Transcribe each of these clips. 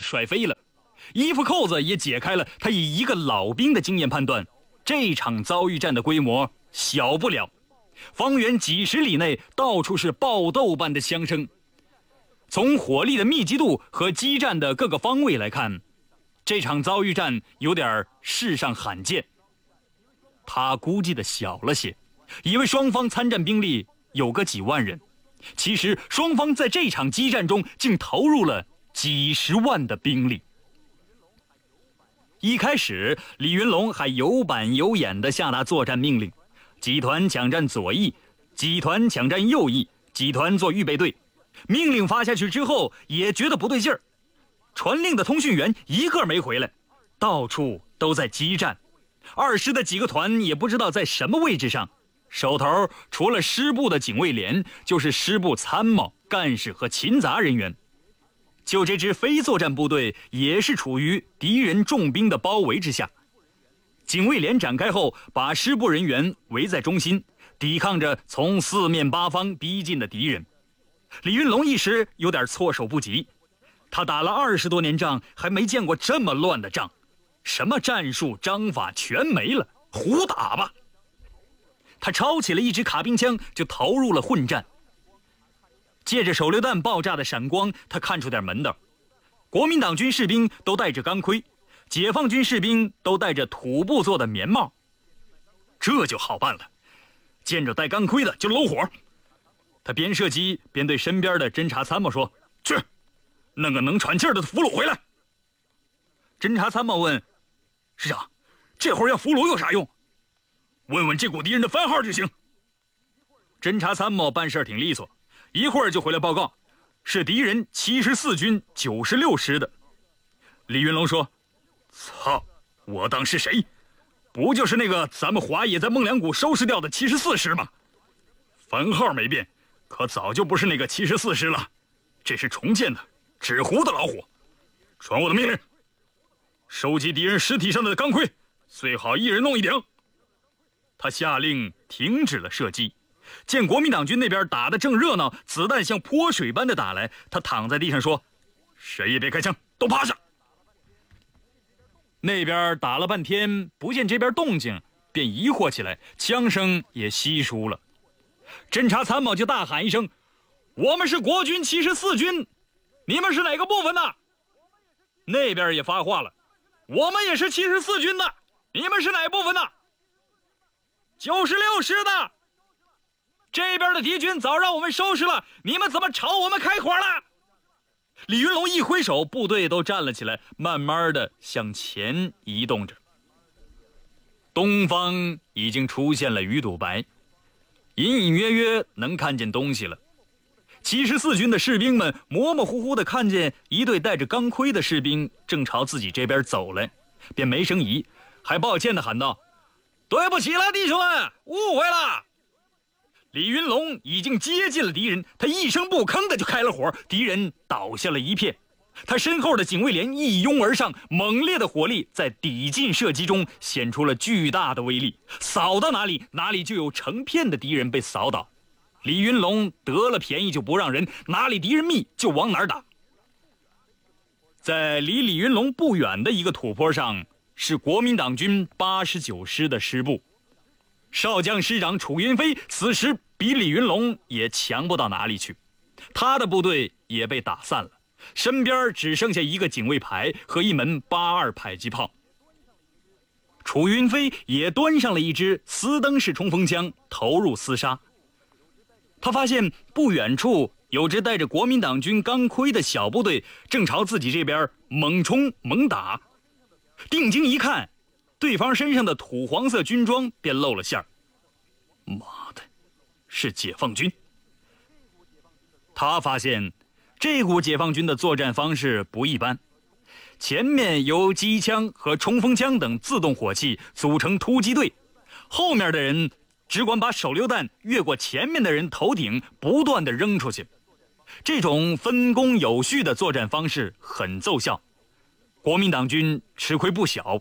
甩飞了，衣服扣子也解开了。他以一个老兵的经验判断，这场遭遇战的规模小不了，方圆几十里内到处是爆斗般的枪声。从火力的密集度和激战的各个方位来看，这场遭遇战有点世上罕见。他估计的小了些，以为双方参战兵力有个几万人，其实双方在这场激战中竟投入了几十万的兵力。一开始，李云龙还有板有眼地下达作战命令，几团抢占左翼，几团抢占右翼，几团做预备队。命令发下去之后，也觉得不对劲儿，传令的通讯员一个没回来，到处都在激战。二师的几个团也不知道在什么位置上，手头除了师部的警卫连，就是师部参谋、干事和勤杂人员。就这支非作战部队也是处于敌人重兵的包围之下。警卫连展开后，把师部人员围在中心，抵抗着从四面八方逼近的敌人。李云龙一时有点措手不及，他打了20多年仗，还没见过这么乱的仗，什么战术章法全没了，胡打吧。他抄起了一支卡宾枪，就投入了混战。借着手榴弹爆炸的闪光，他看出点门道。国民党军士兵都戴着钢盔，解放军士兵都戴着土布做的棉帽，这就好办了。见着戴钢盔的就搂火。他边射击边对身边的侦察参谋说：“去，弄个能喘气儿的俘虏回来。”侦察参谋问：“师长，这会儿要俘虏有啥用？问问这股敌人的番号就行。”侦察参谋办事挺利索，一会儿就回来报告，是敌人74军96师的。李云龙说：“操，我当是谁？不就是那个咱们华野在孟良崮收拾掉的74师吗？番号没变，可早就不是那个74师了，这是重建的纸糊的老虎。传我的命令，收集敌人尸体上的钢盔，最好一人弄一顶。”他下令停止了射击。见国民党军那边打得正热闹，子弹像泼水般的打来，他躺在地上说：“谁也别开枪，都趴下。”那边打了半天不见这边动静，便疑惑起来，枪声也稀疏了。侦察参谋就大喊一声：“我们是国军74军，你们是哪个部分的？”那边也发话了：“我们也是74军的，你们是哪部分的？96师的。这边的敌军早让我们收拾了，你们怎么朝我们开火了？”李云龙一挥手，部队都站了起来，慢慢的向前移动着。东方已经出现了鱼肚白，隐隐约约能看见东西了。74军的士兵们模模糊糊的看见一队带着钢盔的士兵正朝自己这边走来，便没生疑，还抱歉的喊道：“对不起了，弟兄们，误会了。”李云龙已经接近了敌人，他一声不吭的就开了火，敌人倒下了一片。他身后的警卫连一拥而上，猛烈的火力在抵近射击中显出了巨大的威力，扫到哪里，哪里就有成片的敌人被扫倒。李云龙得了便宜就不让人，哪里敌人密就往哪儿打。在离李云龙不远的一个土坡上，是国民党军89师的师部。少将师长楚云飞此时比李云龙也强不到哪里去，他的部队也被打散了，身边只剩下一个警卫排和一门82迫击炮。楚云飞也端上了一支丝灯式冲锋枪，投入厮杀。他发现不远处有支带着国民党军钢盔的小部队正朝自己这边猛冲猛打，定睛一看，对方身上的土黄色军装便露了馅儿。妈的，是解放军！他发现这股解放军的作战方式不一般，前面由机枪和冲锋枪等自动火器组成突击队，后面的人只管把手榴弹越过前面的人头顶不断地扔出去。这种分工有序的作战方式很奏效，国民党军吃亏不小。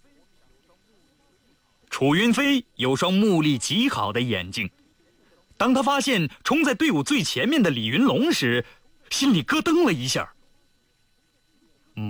楚云飞有双目力极好的眼睛，当他发现冲在队伍最前面的李云龙时，心里咯噔了一下。